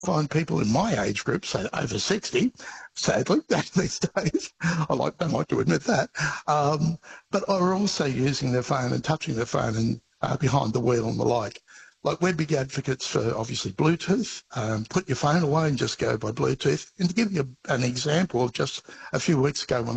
find people in my age group, say over 60, sadly, these days, don't like to admit that, but are also using their phone and touching their phone and behind the wheel and the like we're big advocates for obviously Bluetooth. Put your phone away and just go by Bluetooth. And to give you an example of just a few weeks ago when